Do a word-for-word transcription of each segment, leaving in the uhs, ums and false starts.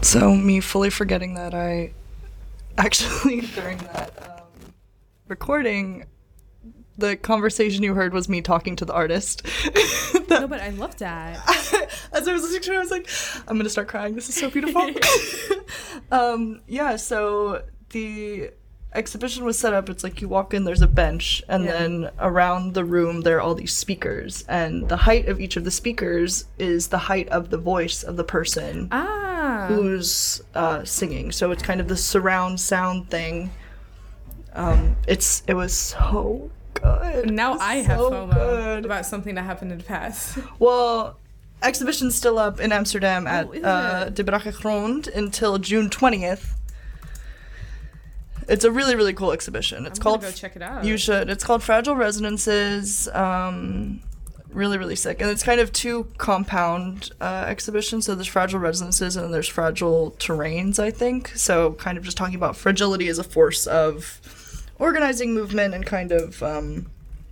So me fully forgetting that I actually during that um, recording, the conversation you heard was me talking to the artist. No, but I love that. As I was listening to it, I was like, I'm gonna start crying. This is so beautiful. um, yeah, so the exhibition was set up. It's like you walk in, there's a bench, and Yeah. then around the room there are all these speakers, and the height of each of the speakers is the height of the voice of the person Ah. who's uh, singing. So it's kind of the surround sound thing. Um, it's it was so good. Now It was I have so FOMO good. about something that happened in the past. Well, exhibition's still up in Amsterdam at Oh, is uh, it? De Brakke Grond until June twentieth. It's a really, really cool exhibition. It's I'm called... gonna go check it out. You should. It's called Fragile Resonances. Um, really, really sick. And it's kind of two compound uh, exhibitions. So there's Fragile Resonances and then there's Fragile Terrains, I think. So kind of just talking about fragility as a force of organizing movement and kind of um,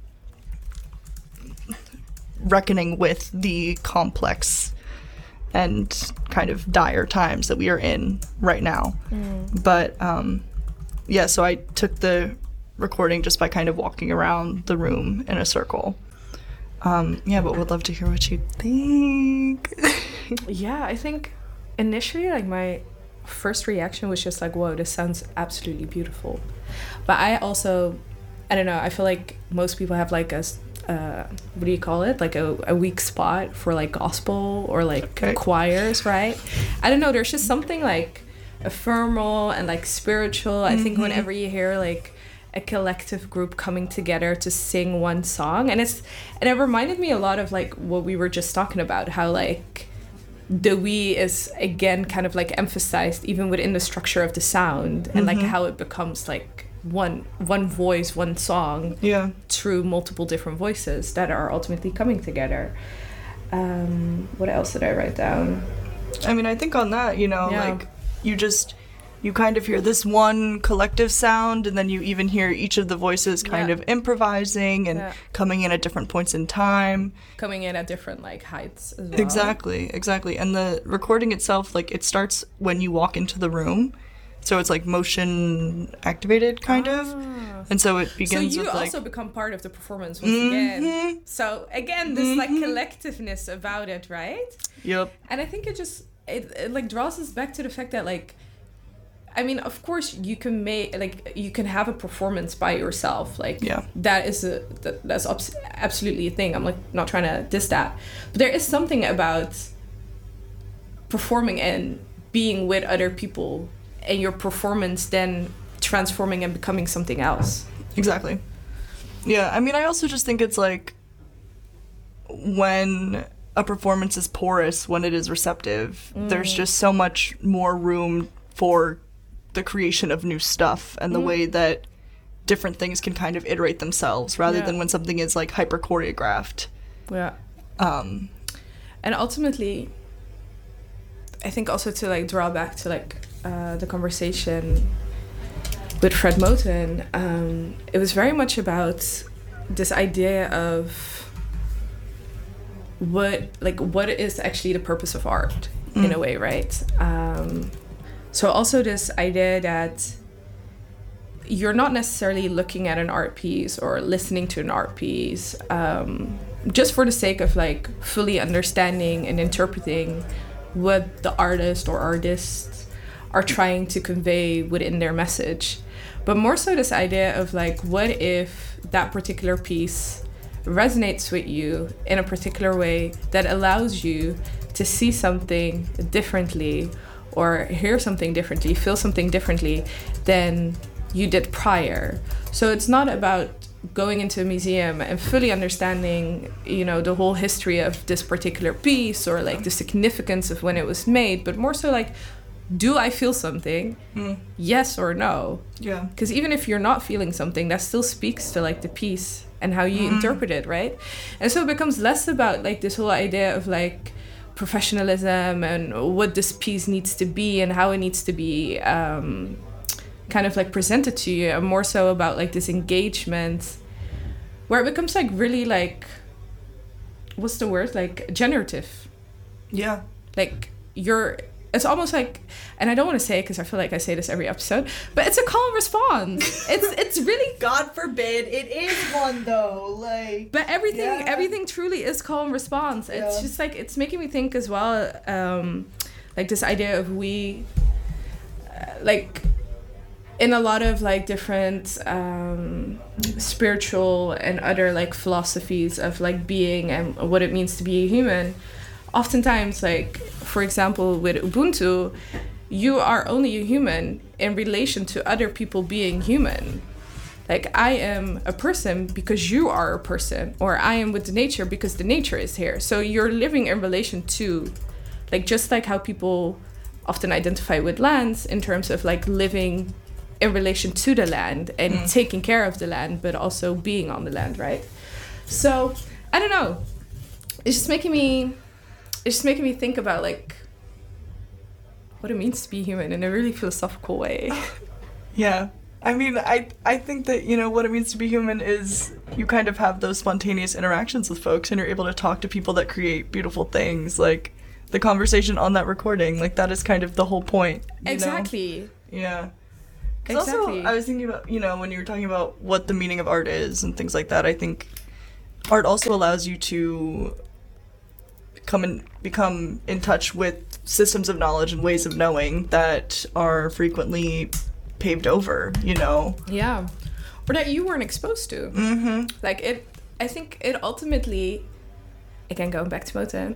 reckoning with the complex and kind of dire times that we are in right now. Mm. But um, yeah, so I took the recording just by kind of walking around the room in a circle. Um, yeah, but would love to hear what you think. Yeah, I think initially, like, my first reaction was just like, whoa, this sounds absolutely beautiful. But I also, I don't know, I feel like most people have like a, s- uh, what do you call it? Like a, a weak spot for like gospel or like Okay. choirs, right? I don't know, there's just something like ephemeral and like spiritual. I think Mhm. whenever you hear like a collective group coming together to sing one song, and it's and it reminded me a lot of like what we were just talking about, how like the we is again kind of like emphasized even within the structure of the sound, and like Mhm. how it becomes like one one voice, one song Yeah. through multiple different voices that are ultimately coming together. Um, what else did I write down? I mean, I think on that, you know, Yeah. like, you just, you kind of hear this one collective sound, and then you even hear each of the voices kind Yeah. of improvising and Yeah. coming in at different points in time. Coming in at different like heights as well. Exactly, exactly. And the recording itself, like, it starts when you walk into the room. So it's like motion activated, kind of. Ah. And so it So begins you with like. also become part of the performance once again. Mhm. So again, this like Mhm. collectiveness about it, right? Yep. And I think it just it, it like draws us back to the fact that like, I mean, of course you can make like you can have a performance by yourself, like Yeah. that is a that, that's abs- absolutely a thing. I'm like not trying to diss that, but there is something about performing and being with other people, and your performance then transforming and becoming something else. Exactly. Yeah, I mean, I also just think it's like when a performance is porous, when it is receptive, there's just so much more room for the creation of new stuff and the Mm. way that different things can kind of iterate themselves rather Yeah. than when something is like hyper choreographed. Yeah. Um, And ultimately, I think also to like draw back to like uh, the conversation with Fred Moten, um, it was very much about this idea of what like what is actually the purpose of art in Mm. a way, right? Um, so also this idea that you're not necessarily looking at an art piece or listening to an art piece um, just for the sake of like fully understanding and interpreting what the artist or artists are trying to convey within their message, but more so this idea of like, what if that particular piece resonates with you in a particular way that allows you to see something differently or hear something differently, feel something differently than you did prior. So it's not about going into a museum and fully understanding, you know, the whole history of this particular piece or like the significance of when it was made, but more so like, do I feel something? mm, Yes or no? yeah. Because even if you're not feeling something, that still speaks to like the piece and how you Mm. interpret it, right? And so it becomes less about like this whole idea of like professionalism and what this piece needs to be and how it needs to be um, kind of like presented to you, and more so about like this engagement where it becomes like really like, what's the word? Like generative. Yeah. Like you're it's almost like, and I don't want to say it because I feel like I say this every episode, but it's a call and response. It's it's really God forbid it is one though. Like, but everything yeah. everything truly is call and response. It's Yeah. just like it's making me think as well, um, like this idea of we, uh, like, in a lot of like different um, spiritual and other like philosophies of like being and what it means to be a human. Oftentimes, like, for example, with Ubuntu, you are only a human in relation to other people being human. Like, I am a person because you are a person, or I am with the nature because the nature is here. So you're living in relation to, like, just like how people often identify with lands in terms of like living in relation to the land and mm. taking care of the land, but also being on the land, right? So, I don't know. It's just making me... It's just making me think about like what it means to be human in a really philosophical way. Yeah. I mean, I I think that, you know, what it means to be human is you kind of have those spontaneous interactions with folks and you're able to talk to people that create beautiful things. Like the conversation on that recording, like that is kind of the whole point. You exactly. know? Yeah. Exactly. Also, I was thinking about, you know, when you were talking about what the meaning of art is and things like that, I think art also allows you to come and become in touch with systems of knowledge and ways of knowing that are frequently paved over, you know? Yeah. Or that you weren't exposed to. Mm-hmm. Like, it, I think it ultimately, again, going back to Moten,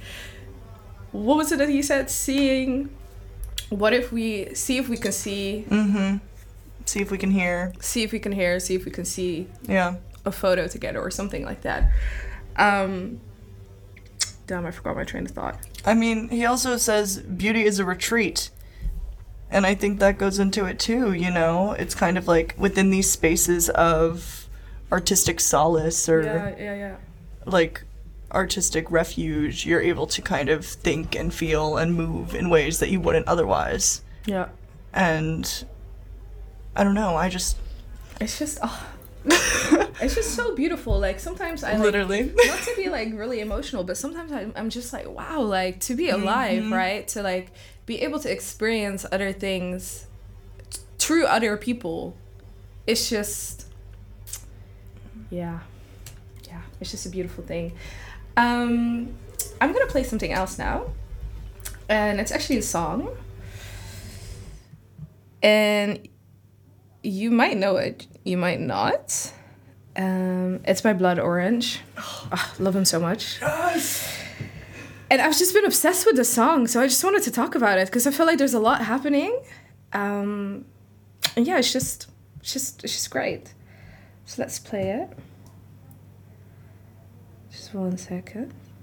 what was it that he said? Seeing, what if we, see if we can see. Mm-hmm. See if we can hear. See if we can hear, see if we can see. Yeah. A photo together or something like that. Um... Damn, I forgot my train of thought. I mean, he also says beauty is a retreat. And I think that goes into it too, you know? It's kind of like within these spaces of artistic solace or yeah, yeah, yeah. like artistic refuge, you're able to kind of think and feel and move in ways that you wouldn't otherwise. Yeah. And I don't know, I just... It's just... Oh. It's just so beautiful. Like sometimes I like, literally not to be like really emotional, but sometimes I, I'm just like, wow, like to be alive, mm-hmm. right? To like be able to experience other things t- through other people. It's just, yeah, yeah. It's just a beautiful thing. Um, I'm gonna play something else now, and it's actually a song, and you might know it. You might not. Um, it's by Blood Orange. Oh, love him so much. Yes! And I've just been obsessed with the song, so I just wanted to talk about it because I feel like there's a lot happening. Um, and yeah, it's just, it's just, it's just great. So let's play it. Just one second.